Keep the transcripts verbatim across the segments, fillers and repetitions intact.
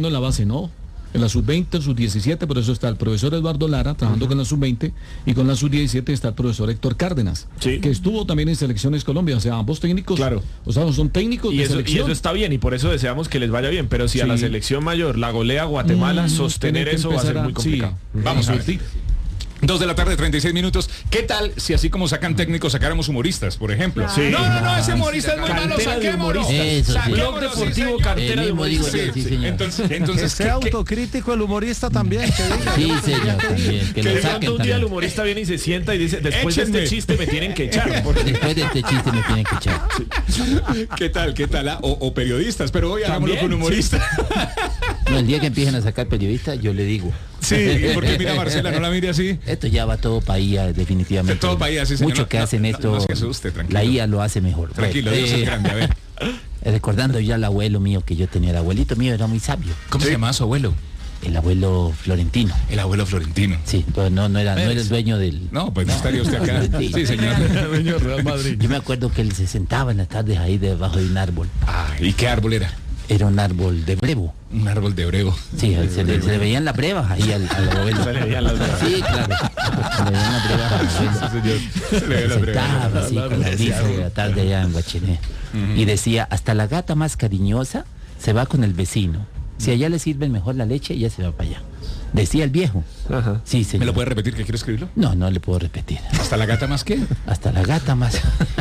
trabajando en la base, ¿no? En la sub veinte, sub diecisiete, por eso está el profesor Eduardo Lara trabajando uh-huh. con la sub veinte, y con la sub diecisiete está el profesor Héctor Cárdenas, sí. que estuvo también en Selecciones Colombia. O sea, ambos técnicos, claro. o sea, son técnicos y de eso, selección. Y eso está bien, y por eso deseamos que les vaya bien, pero si sí. a la selección mayor la golea Guatemala, mm, sostener eso va a ser muy complicado. Sí. Vamos a ver. Dos de la tarde, treinta y seis minutos. ¿Qué tal si así como sacan técnicos, sacáramos humoristas, por ejemplo? Sí. No, no, no, ese humorista es muy malo, saquémoslo. Blog deportivo, cartera de humoristas. Sí, sí, señor. Entonces, entonces que sea autocrítico el humorista también. Que diga. Sí, señor, también. Que, que lo saquen un día el humorista viene y se sienta y dice, después Échenme. de este chiste me tienen que echar. Porque... Después de este chiste me tienen que echar. Sí. ¿Qué tal, qué tal? Ah, o, o periodistas, pero hoy hagámoslo con humorista. Sí. No, el día que empiecen a sacar periodistas, yo le digo. Sí, porque mira, Marcela, no la mire así. Esto ya va todo para I A, definitivamente. Todo para I A, sí, señor. Mucho que no, hacen no, esto, no, no se asuste, tranquilo. La I A lo hace mejor. Tranquilo, bueno, Dios eh, es grande, a ver. Recordando ya al abuelo mío que yo tenía, el abuelito mío era muy sabio. ¿Cómo ¿Sí? se llamaba su abuelo? El abuelo Florentino. El abuelo Florentino. Sí, pero no, no era, no era el dueño del... No, pues no estaría usted acá. Sí, señor. El dueño Real Madrid. Yo me acuerdo que él se sentaba en las tardes ahí debajo de un árbol. Ah, ¿y qué árbol era? Era un árbol de brevo. Un árbol de brevo. Sí, se le, se le veían las brevas ahí al, al abuelo. Se le veían las brevas. Sí, claro. Se le veían las brevas al abuelo. Sí, señor. Se le veían las brevas. Se sentaba así con la brisa de la tarde allá en Guachiné. Uh-huh. Y decía, hasta la gata más cariñosa se va con el vecino. Si allá le sirven mejor la leche, ella se va para allá. Decía el viejo. Ajá. Sí, señor. ¿Me lo puede repetir que quiero escribirlo? No, no le puedo repetir. ¿Hasta la gata más qué? Hasta la gata más.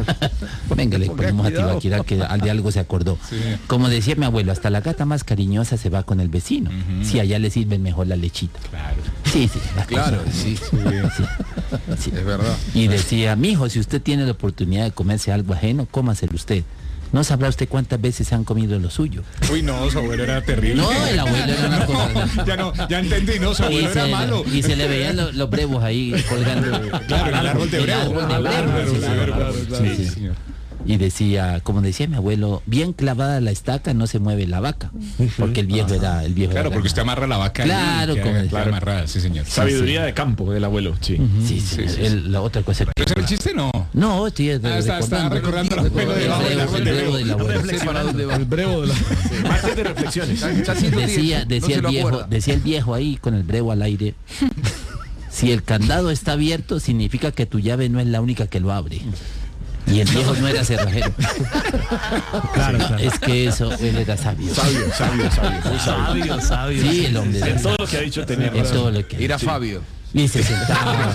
Venga, le ponemos a Tibaquirá que de algo se acordó. Sí. Como decía mi abuelo, hasta la gata más cariñosa se va con el vecino. Uh-huh. Si allá le sirven mejor la lechita. Claro. Sí, sí. Claro, sí. Sí. Sí. Sí. Es verdad. Y decía, mijo, si usted tiene la oportunidad de comerse algo ajeno, cómaselo usted. No sabrá usted cuántas veces han comido lo suyo. Uy, no, su abuelo era terrible. No, el abuelo era una no, cosa. Ya no, ya entendí, no, su abuelo era malo. Y se le veían los, los brevos ahí colgando. Claro, el árbol de brevo. Sí, sí, señor. Y decía, como decía mi abuelo, bien clavada la estaca no se mueve la vaca, porque el viejo era el viejo. Claro, era porque usted amarra la vaca. Claro, como claro, claro, amarrada, sí, señor. Sabiduría sí, sí. de campo del abuelo, sí. Uh-huh. Sí, sí, sí, sí, sí. La otra cosa. ¿Pero ese era el chiste, no? No, estoy ah, está, está recordando el brevo del abuelo. El brevo de la... Martes de reflexiones. Decía, decía el viejo, decía el viejo ahí con el brevo al aire. Si el candado está abierto, significa que tu llave no es la única que lo abre. Y el viejo no era cerrajero. Claro, claro. Es que eso, él era sabio. Sabio, sabio, sabio. Muy sabio. Sabio, sabio. Sí, el hombre. En todo lo que ha dicho tenía razón. En todo lo que era sí. Fabio. Y se sentaba.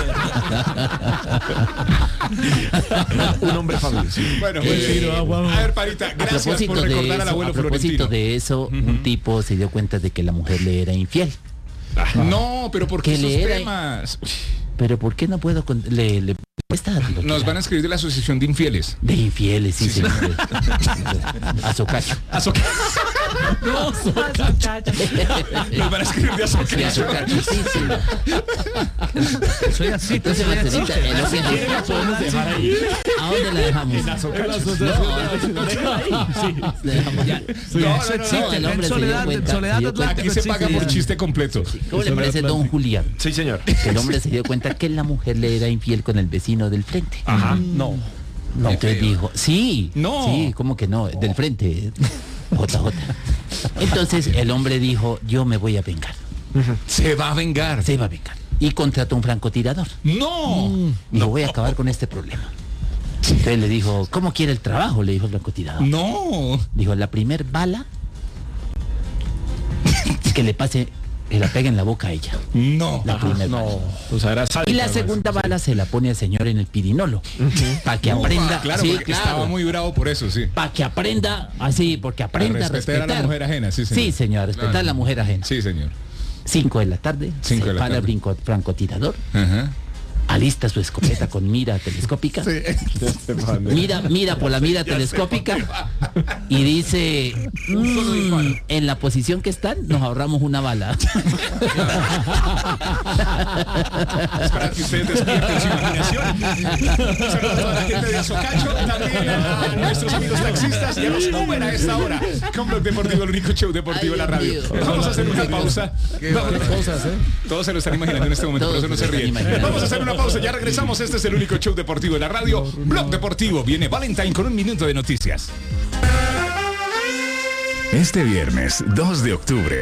Un hombre Fabio. Sí. Bueno, pues eh, sí, a ver, Parita, gracias por recordar eso, al abuelo a propósito Florentino. de eso, uh-huh. un tipo se dio cuenta de que la mujer le era infiel. Ah, no, pero ¿por qué esos era... temas? Pero ¿por qué no puedo con... le, le... Nos van a escribir de la Asociación de Infieles. De infieles, sí, sí. Señor. Azocacho. Azocacho. No, Azocacho. Nos van a escribir de Azocacho. De Azocacho, sí, sí. Soy así. Entonces, Marcelita, el si quieren la podemos dejar ahí. ¿A dónde la dejamos? En Azocacho. No, sí. La dejamos ya. No, no, no, el hombre soledad, soledad aquí se paga por chiste completo. ¿Cómo le parece don Julián? Sí, señor. Que el hombre se dio cuenta que la mujer le era infiel con el vecino del frente. Ajá. No. No, entonces dijo, sí, no. sí, ¿cómo que no? Del frente, J J. Entonces el hombre dijo, yo me voy a vengar. Se va a vengar. Se va a vengar. Y contrató un francotirador. No. Mm. Dijo, no. voy a acabar con este problema. Entonces le dijo, ¿cómo quiere el trabajo? Le dijo el francotirador. No. Dijo, la primer bala que le pase, que la pegue en la boca a ella. No. La primera no. bala. O sea, era Y la segunda bala se la pone al señor en el pirinolo. Uh-huh. Para que no, aprenda. Claro, sí, claro. Estaba muy bravo por eso, sí. Para que aprenda así, porque aprenda a respetar. a la mujer ajena, sí, señor. Sí, señor, respetar claro. a la mujer ajena. Sí, señor. Cinco de la tarde, Cinco se de la para tarde. el francotirador. Ajá. Alista su escopeta con mira telescópica. Sí. Mira, mira por la mira telescópica y dice, mmm, en la posición que están nos ahorramos una bala. Es para que ustedes despierten su imaginación. Un saludo a la gente de Azocacho, también a nuestros amigos taxistas y a los Uber a esta hora. Con Blog Deportivo, el único show deportivo de la radio. Vamos a hacer una pausa. Vamos, cosas, ¿eh? Todos se lo están imaginando en este momento, por eso no se ríen. Vamos a hacer una pausa, ya regresamos. Este es el único show deportivo de la radio. Blog Deportivo. Viene Valentine con un minuto de noticias. Este viernes dos de octubre.